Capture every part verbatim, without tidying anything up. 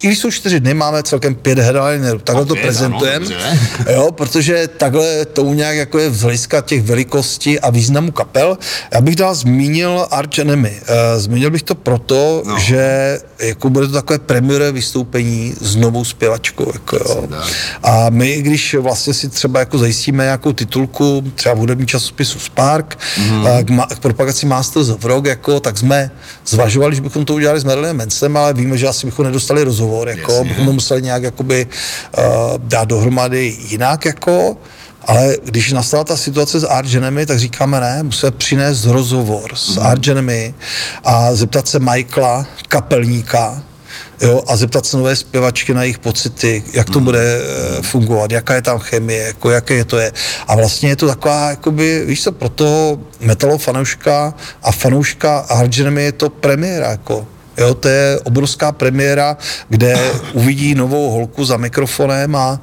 i když jsou čtyři dny, máme celkem pět headlinerů, takhle to prezentujeme, jo, protože takhle to nějak jako je z hlediska těch velikostí a významu kapel. Já bych dál zmínil Arch Enemy. Uh, zmínil bych to proto, no. že jako bude to takové premiérové vystoupení s novou zpěvačkou. Jako, jo. A my, když vlastně si třeba jako zajistíme nějakou titulku, třeba v hudebním časopisu Spark, mm. k, ma- k propagaci Masters of Rock, jako, tak jsme zvažovali, že bychom to udělali s Marilyn Mansem, ale víme, že asi bychom nedostali rozhovor, jako, yes, bychom museli nějak jakoby, uh, dát dohromady jinak, jako, ale když nastala ta situace s Arch Enemy, tak říkáme ne, musíme přinést rozhovor s mm. Arch Enemy a zeptat se Michaela, kapelníka, jo, a zeptat se nové zpěvačky na jejich pocity, jak to mm. bude uh, fungovat, jaká je tam chemie, jako, jaké je to je. A vlastně je to taková, jakoby, víš co, pro toho metalového fanouška a fanouška Arch Enemy je to premiéra, jako. Jo, to je obrovská premiéra, kde uvidí novou holku za mikrofonem a,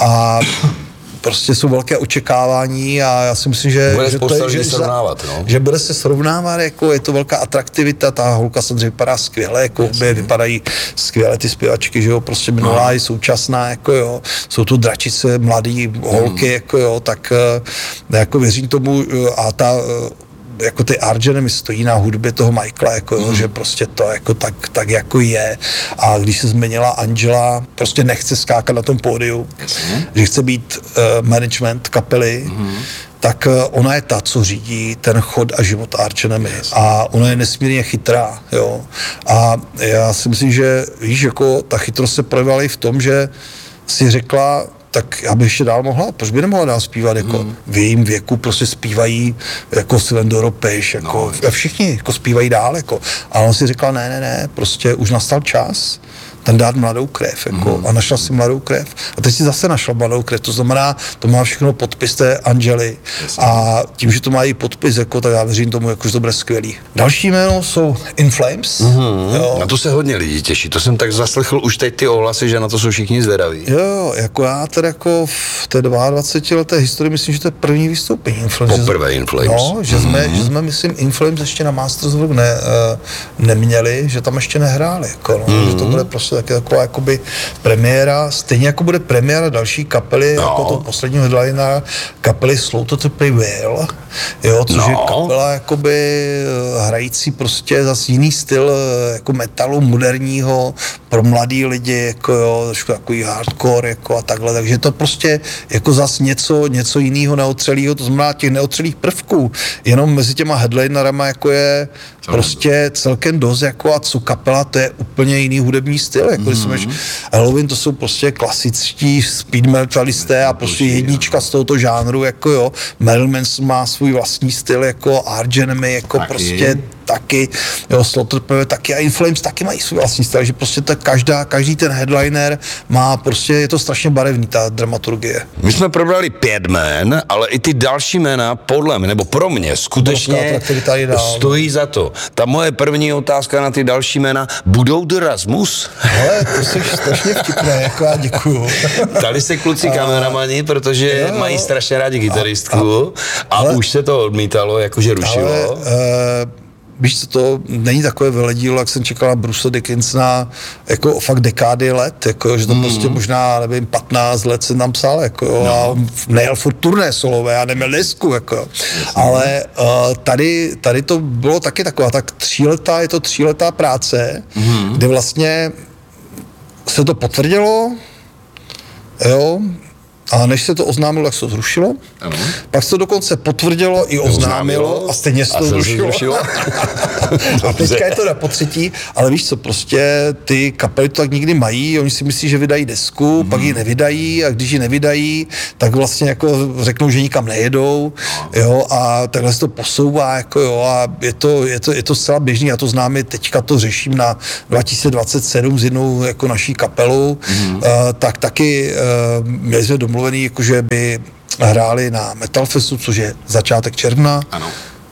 a prostě jsou velké očekávání a já si myslím, že bude že, to je, že, srovnávat, no. že bude se srovnávat, jako je to velká atraktivita, ta holka samozřejmě vypadá skvěle, jako obě vypadají skvěle ty zpěvačky, že jo, prostě minulá i současná, jako jo, jsou to dračice, mladý holky, jako jo, tak jako věřím tomu a ta jako ty Arch Enemy stojí na hudbě toho Michaela, jako, mm. že prostě to jako tak, tak jako je. A když se změnila Angela, prostě nechce skákat na tom pódiu, mm. že chce být uh, management kapely, mm. tak uh, ona je ta, co řídí ten chod a život Arch Enemy. Yes. A ona je nesmírně chytrá, jo. A já si myslím, že víš, jako ta chytrost se projevila i v tom, že si řekla, tak já bych ještě dál mohla, proč by nemohla dál zpívat, jako hmm. v jejím věku prostě zpívají jako Sven Doropeš, jako no, všichni jako zpívají dál, jako. A on si řekla, ne, ne, ne, prostě už nastal čas tam dát mladou krev, jako, mm. a našla si mladou krev. A teď si zase našla mladou krev, to znamená, to má všechno podpis té Angely. Yes. A tím, že to má i podpis, jako, tak já věřím tomu, jako, že to bude skvělý. Další jméno jsou In Flames. Mm-hmm. Jo. Na to se hodně lidí těší, to jsem tak zaslechl už teď ty ohlasy, že na to jsou všichni zvědaví. Jo, jako já tedy jako v té dvacetileté historii myslím, že to je první vystoupení In Flames. Poprvé In Flames. No, že jsme, mm-hmm. že jsme myslím, In Flames ještě na Masters of Rock ne, uh, neměli, že tam ještě nehráli, jako, no, mm-hmm. že to bude prostě taky taková jakoby premiéra, stejně jako bude premiéra další kapely, no. jako toho posledního headlinera, kapely Slaughter to Prevail, jo, což no. je kapela jakoby hrající prostě zase jiný styl jako metalu moderního pro mladý lidi, jako jo, trošku takový hardcore, jako a takhle, takže to prostě jako zase něco, něco jiného neotřelého, to znamená těch neotřelých prvků, jenom mezi těma headlinerama jako je prostě celkem dost, jako a co kapela, to je úplně jiný hudební styl, jako mm-hmm. když Halloween, to jsou prostě klasičtí speed metalisté a prostě jednička z tohoto žánru, jako jo, Marilyn Manson má svůj vlastní styl, jako Arch Enemy, jako taky. prostě taky, jo, Slaughter Prevail taky a In Flames taky mají svůj vlastní styl, že prostě ta každá, každý ten headliner má prostě, je to strašně barevný, ta dramaturgie. My jsme probrali pět jmén, ale i ty další jména podle mě, nebo pro mě skutečně stojí za to. Ta moje první otázka na ty další jména, budou The Rasmus? Ale to jsi strašně vtipné, jako já děkuju. Tady se kluci kameramani, protože jo, mají strašně rádi kytaristku a, a, a ale, už se to odmítalo, jakože rušilo. Ale, uh, víš co, to není takové veledílo, jak jsem čekal na Bruce Dickinsona, jako fakt dekády let, jako, že to mm. prostě možná, nevím, patnáct let jsem tam psal, jako, no. a nejel furt turné solové a neměl disku, jako. Ale uh, tady, tady to bylo taky taková, tak tříletá, je to tříletá práce, mm. kde vlastně se to potvrdilo, jo, a než se to oznámilo, tak se to zrušilo. Ano. Pak se to dokonce potvrdilo i oznámilo, oznámilo a stejně se to zrušilo. zrušilo. A teďka je to na potřetí, ale víš co, prostě ty kapely to tak nikdy mají, oni si myslí, že vydají desku, mm. pak ji nevydají a když ji nevydají, tak vlastně jako řeknou, že nikam nejedou, jo, a takhle se to posouvá, jako jo, a je to, je to, je to zcela běžný, já to znám, teďka to řeším na dva tisíce dvacet sedm s jednou jako naší kapelou, mm. uh, tak taky uh, měli jsme domluvený, jakože by hráli na Metal Festu, což je začátek června. Ano.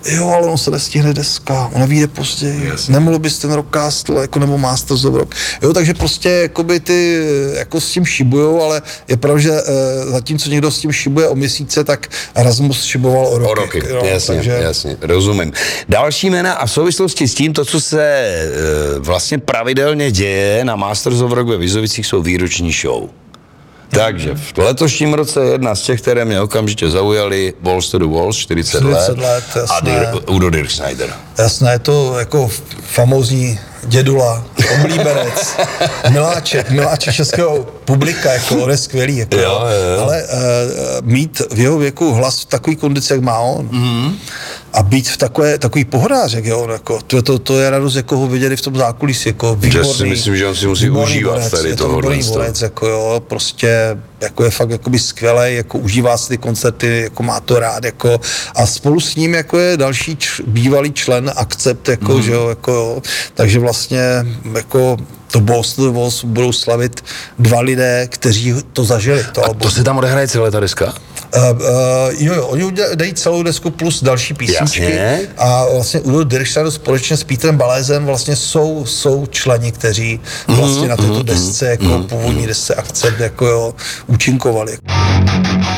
jo, ale on se nestihne deska, ona vyjde později, yes. Nemohl bys ten Rockcastle, jako nebo Masters of Rock. Jo, takže prostě jakoby ty jako s tím šibujou, ale je pravda, že e, zatímco někdo s tím šibuje o měsíce, tak Erasmus šiboval o roky. O roky, jo, jasně, takže... jasně, rozumím. Další jména a v souvislosti s tím, to, co se e, vlastně pravidelně děje na Masters of Rock ve Vizovicích, jsou výroční show. Takže v letošním roce jedna z těch, které mě okamžitě zaujaly, Walls to the Walls, čtyřicet let, a Dir- Udo Dirkschneider. Jasné, je to jako famózní dědula, oblíbenec, miláček, miláček českého publika, jako on je skvělý, jako, jo, jo, jo. Ale uh, mít v jeho věku hlas v takový kondici, jak má on, mm-hmm. a být v takové, takový pohodářek, jo, jako, to, to, to je radost, jako ho viděli v tom zákulisí, jako výborný. Já si myslím, že on si musí užívat borec, tady toho borec, jako jo, prostě, jako je fakt jakoby skvělej, jako užívá si ty koncerty, jako má to rád, jako, a spolu s ním, jako je další č, bývalý člen Akcept, jako, mm. že jo, jako jo, takže vlastně, jako, to Balls budou slavit dva lidé, kteří to zažili. To a album. To se tam odehraje celé ta deska? Uh, uh, jo, jo, oni dají celou desku plus další písničky. Jasně. A vlastně Udo Dirkschneider společně s Petrem Balézem vlastně jsou, jsou členi, kteří vlastně mm, na této desce, jako mm, původní desce Akcept, jako jo, účinkovali.